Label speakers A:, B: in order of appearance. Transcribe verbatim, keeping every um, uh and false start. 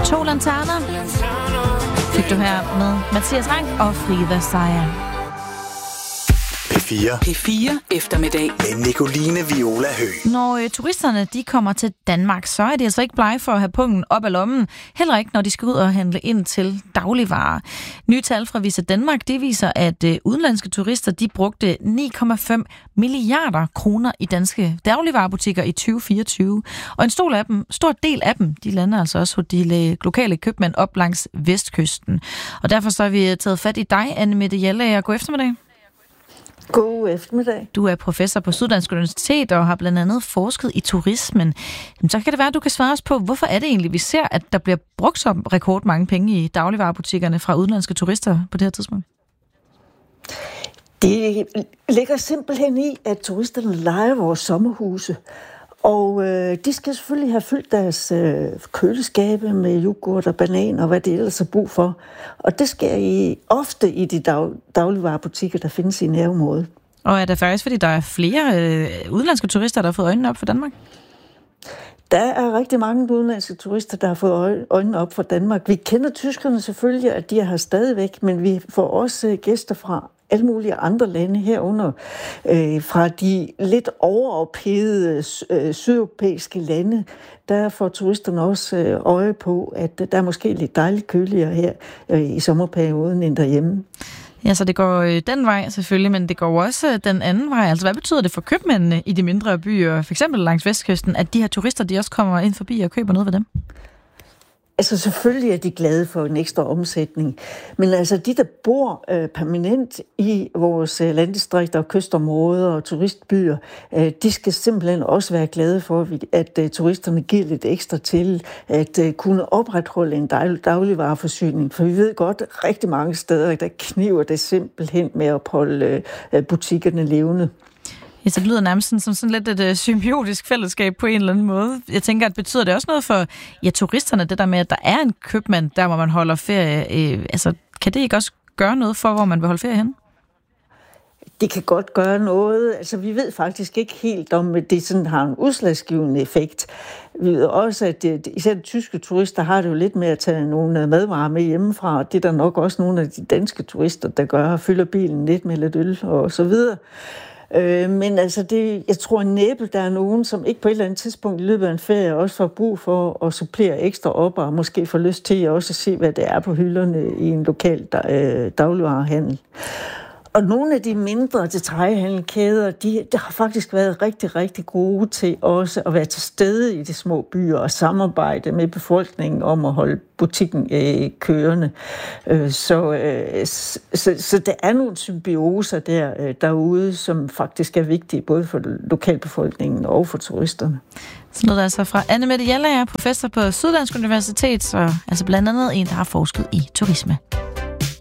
A: To lanterner fik du her med Mathias Rank og Frida Sejer.
B: P fire.
C: P fire eftermiddag.
B: Med Nicoline Viola Høgh.
A: Når øh, turisterne de kommer til Danmark, så er de altså ikke blege for at have pungen op ad lommen. Heller ikke, når de skal ud og handle ind til dagligvarer. Nye tal fra Visit Danmark, de viser, at øh, udenlandske turister de brugte ni komma fem milliarder kroner i danske dagligvarebutikker i tyve fireogtyve. Og en stor, af dem, stor del af dem, de lander altså også hos de lokale købmænd op langs vestkysten. Og derfor så har vi taget fat i dig, Anne-Mette Hjallager. God eftermiddag.
D: God eftermiddag.
A: Du er professor på Syddansk Universitet og har blandt andet forsket i turismen. Så kan det være, at du kan svare os på, hvorfor er det egentlig, vi ser, at der bliver brugt så rekordmange penge i dagligvarebutikkerne fra udenlandske turister på det her tidspunkt?
D: Det ligger simpelthen i, at turisterne lejer vores sommerhuse. Og øh, de skal selvfølgelig have fyldt deres øh, køleskabe med yoghurt og banan og hvad det ellers er brug for. Og det sker i, ofte i de dag, dagligvarebutikker, der findes i nærområdet.
A: Og er det faktisk, fordi der er flere øh, udenlandske turister, der har fået øjnene op for Danmark?
D: Der er rigtig mange udenlandske turister, der har fået øjnene op for Danmark. Vi kender tyskerne selvfølgelig, at de er her stadigvæk, men vi får også gæster fra alle mulige andre lande herunder, øh, fra de lidt overophedede øh, sydeuropæiske lande. Der får turisterne også øh, øje på, at der er måske lidt dejligt køligere her øh, i sommerperioden end derhjemme.
A: Ja, så det går øh, den vej selvfølgelig, men det går også øh, den anden vej. Altså, hvad betyder det for købmændene i de mindre byer, for eksempel langs vestkysten, at de her turister, de også kommer ind forbi og køber noget ved dem?
D: Altså selvfølgelig er de glade for en ekstra omsætning, men altså de, der bor øh, permanent i vores øh, landdistrikter og kystområder og turistbyer, øh, de skal simpelthen også være glade for, at øh, turisterne giver lidt ekstra til at øh, kunne opretholde en dag, dagligvareforsyning. For vi ved godt, at rigtig mange steder, der kniver det simpelthen med at holde øh, butikkerne levende.
A: Ja, så det lyder nærmest sådan, som sådan lidt et uh, symbiotisk fællesskab på en eller anden måde. Jeg tænker, at betyder det også noget for ja, turisterne, det der med, at der er en købmand, der hvor man holder ferie. Øh, altså, kan det ikke også gøre noget for, hvor man vil holde ferie hen?
D: Det kan godt gøre noget. Altså, vi ved faktisk ikke helt, om det sådan har en udslagsgivende effekt. Vi ved også, at det, især de tyske turister har det jo lidt med at tage nogle madvarer med hjemmefra, og det er der nok også nogle af de danske turister, der gør, og fylder bilen lidt med lidt øl og så videre. Øh, men altså, det, jeg tror næppe, der er nogen, som ikke på et eller andet tidspunkt i løbet af en ferie også får brug for at supplere ekstra op, og måske får lyst til også at se, hvad det er på hylderne i en lokal øh, dagligvarehandel. Og nogle af de mindre detailhandelkæder, de, de har faktisk været rigtig, rigtig gode til også at være til stede i de små byer og samarbejde med befolkningen om at holde butikken øh, kørende. Øh, så, øh, så, så der er nogle symbioser der øh, derude, som faktisk er vigtige både for lokalbefolkningen og for turisterne.
A: Så noget altså fra Anne-Mette Hjallager, professor på Syddansk Universitet, og altså blandt andet en, der har forsket i turisme.